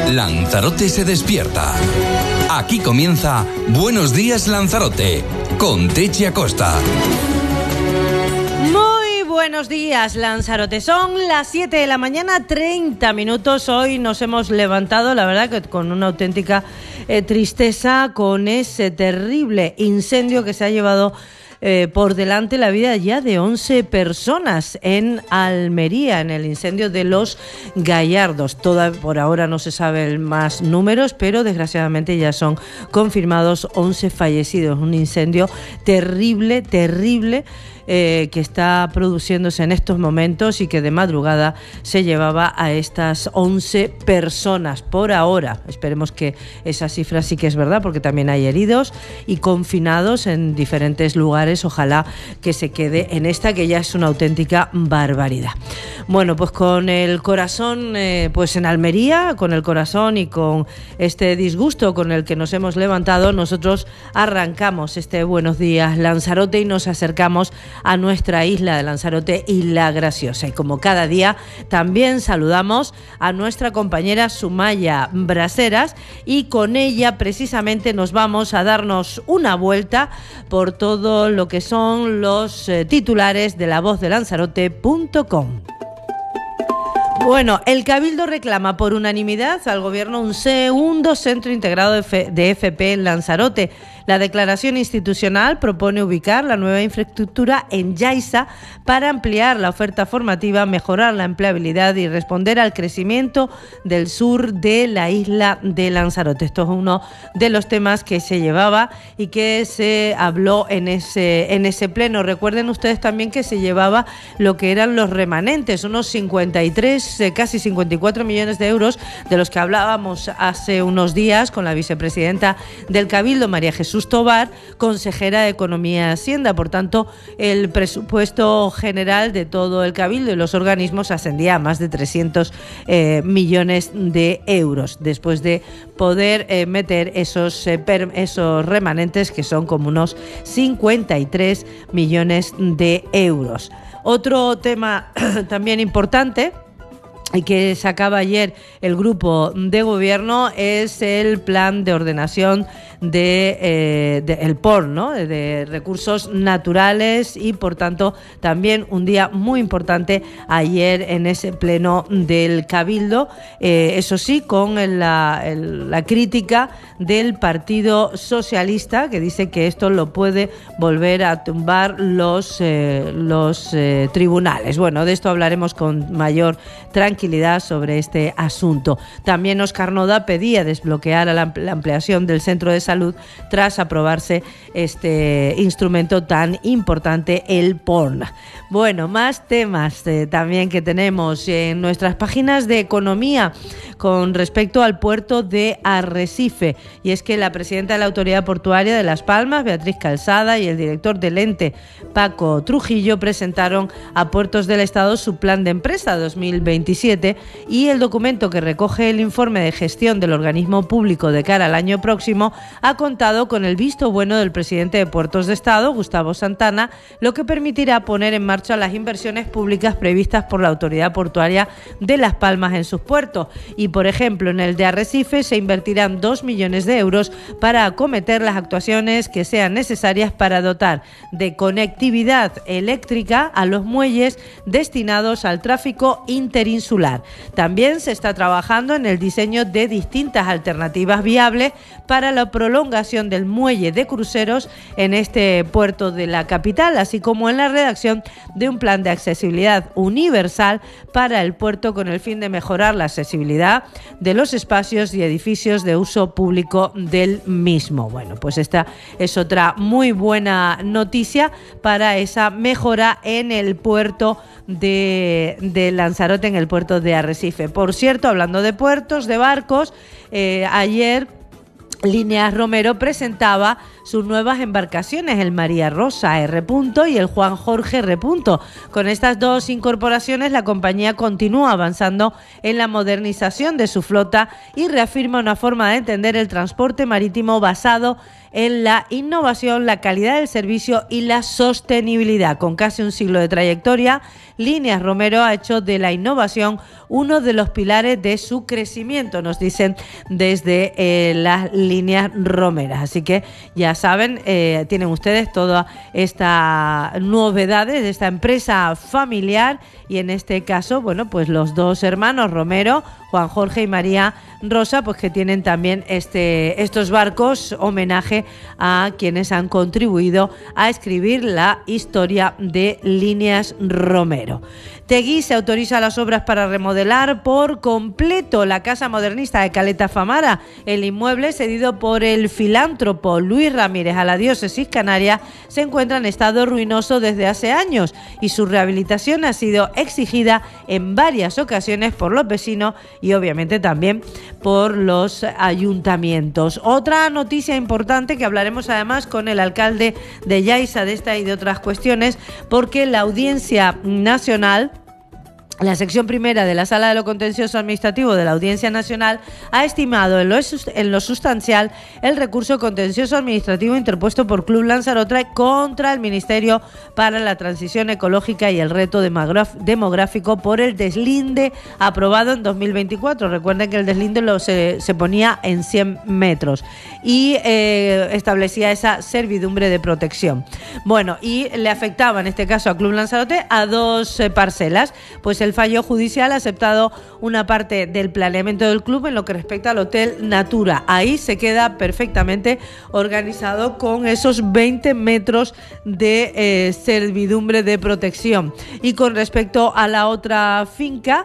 Lanzarote se despierta. Aquí comienza Buenos Días Lanzarote, con Techi Acosta. Muy buenos días, Lanzarote. Son las 7 de la mañana, 30 minutos. Hoy nos hemos levantado, la verdad, que con una auténtica tristeza, con ese terrible incendio que se ha llevado por delante la vida ya de 11 personas en Almería, en el incendio de Los Gallardos. Por ahora no se saben más números, pero desgraciadamente ya son confirmados 11 fallecidos. Un incendio terrible, terrible, que está produciéndose en estos momentos y que de madrugada se llevaba a estas 11 personas por ahora. Esperemos que esa cifra sí que es verdad, porque también hay heridos y confinados en diferentes lugares. Ojalá que se quede en esta, que ya es una auténtica barbaridad. Bueno, pues con el corazón pues en Almería, con el corazón y con este disgusto con el que nos hemos levantado, nosotros arrancamos este Buenos Días Lanzarote y nos acercamos a nuestra isla de Lanzarote, Isla Graciosa. Y como cada día, también saludamos a nuestra compañera Sumaya Braseras, y con ella precisamente nos vamos a darnos una vuelta por todo lo que son los titulares de lavozdelanzarote.com. Bueno, el Cabildo reclama por unanimidad al Gobierno un segundo centro integrado de FP en Lanzarote. La declaración institucional propone ubicar la nueva infraestructura en Yaiza para ampliar la oferta formativa, mejorar la empleabilidad y responder al crecimiento del sur de la isla de Lanzarote. Esto es uno de los temas que se llevaba y que se habló en ese pleno. Recuerden ustedes también que se llevaba lo que eran los remanentes, unos 53, casi 54 millones de euros, de los que hablábamos hace unos días con la vicepresidenta del Cabildo, María Jesús Tobar, consejera de Economía y Hacienda. Por tanto, el presupuesto general de todo el Cabildo y los organismos ascendía a más de 300 millones de euros, después de poder meter esos remanentes, que son como unos 53 millones de euros. Otro tema también importante y que sacaba ayer el grupo de gobierno es el plan de ordenación el POR, ¿no? de recursos naturales, y por tanto también un día muy importante ayer en ese pleno del Cabildo, eso sí, con la crítica del Partido Socialista, que dice que esto lo puede volver a tumbar los tribunales. Bueno, de esto hablaremos con mayor tranquilidad sobre este asunto. También Óscar Noda pedía desbloquear la ampliación del centro de salud tras aprobarse este instrumento tan importante, el POR. Bueno, más temas también que tenemos en nuestras páginas de economía con respecto al puerto de Arrecife, y es que la presidenta de la Autoridad Portuaria de Las Palmas, Beatriz Calzada, y el director del ente, Paco Trujillo, presentaron a Puertos del Estado su plan de empresa 2027, y el documento que recoge el informe de gestión del organismo público de cara al año próximo ha contado con el visto bueno del presidente de Puertos de Estado, Gustavo Santana, lo que permitirá poner en marcha las inversiones públicas previstas por la Autoridad Portuaria de Las Palmas en sus puertos. Y, por ejemplo, en el de Arrecife se invertirán 2 millones de euros para acometer las actuaciones que sean necesarias para dotar de conectividad eléctrica a los muelles destinados al tráfico interinsular. También se está trabajando en el diseño de distintas alternativas viables para la prolongación del muelle de cruceros en este puerto de la capital, así como en la redacción de un plan de accesibilidad universal para el puerto, con el fin de mejorar la accesibilidad de los espacios y edificios de uso público del mismo. Bueno, pues esta es otra muy buena noticia para esa mejora en el puerto de Lanzarote, en el puerto de Arrecife. Por cierto, hablando de puertos, de barcos, ayer Líneas Romero presentaba sus nuevas embarcaciones, el María Rosa R. y el Juan Jorge R. Con estas dos incorporaciones, la compañía continúa avanzando en la modernización de su flota y reafirma una forma de entender el transporte marítimo basado en la innovación, la calidad del servicio y la sostenibilidad. Con casi un siglo de trayectoria, Líneas Romero ha hecho de la innovación uno de los pilares de su crecimiento, nos dicen desde las líneas romeras. Así que ya saben, tienen ustedes todas estas novedades de esta empresa familiar y en este caso, bueno, pues los dos hermanos Romero, Juan Jorge y María Rosa, pues que tienen también estos barcos, homenaje a quienes han contribuido a escribir la historia de Líneas Romero. Tegui se autoriza las obras para remodelar por completo la casa modernista de Caleta Famara. El inmueble, cedido por el filántropo Luis Ramírez a la diócesis canaria, se encuentra en estado ruinoso desde hace años y su rehabilitación ha sido exigida en varias ocasiones por los vecinos y obviamente también por los ayuntamientos. Otra noticia importante que hablaremos además con el alcalde de Yaiza de esta y de otras cuestiones, porque la Audiencia Nacional, la sección primera de la Sala de lo Contencioso Administrativo de la Audiencia Nacional ha estimado en lo sustancial el recurso contencioso administrativo interpuesto por Club Lanzarote contra el Ministerio para la Transición Ecológica y el Reto Demográfico por el deslinde aprobado en 2024. Recuerden que el deslinde se ponía en 100 metros y establecía esa servidumbre de protección. Bueno, y le afectaba en este caso a Club Lanzarote a dos parcelas. Pues el fallo judicial ha aceptado una parte del planeamiento del club en lo que respecta al Hotel Natura. Ahí se queda perfectamente organizado con esos 20 metros de servidumbre de protección. Y con respecto a la otra finca,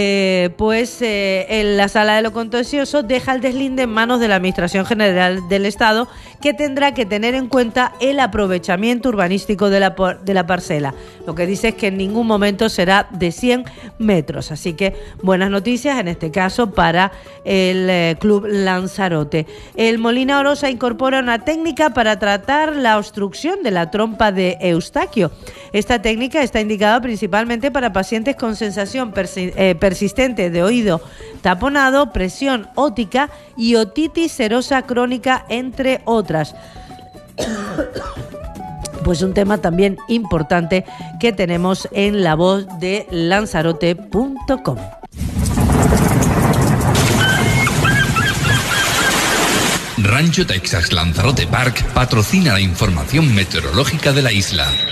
en la Sala de lo Contencioso deja el deslinde en manos de la Administración General del Estado, que tendrá que tener en cuenta el aprovechamiento urbanístico de la parcela. Lo que dice es que en ningún momento será de 100 metros. Así que buenas noticias en este caso para el Club Lanzarote. El Molina Orosa incorpora una técnica para tratar la obstrucción de la trompa de Eustaquio. Esta técnica está indicada principalmente para pacientes con sensación persistente de oído taponado, presión ótica y otitis serosa crónica, entre otras. Pues un tema también importante que tenemos en la voz de lanzarote.com. Rancho Texas Lanzarote Park patrocina la información meteorológica de la isla.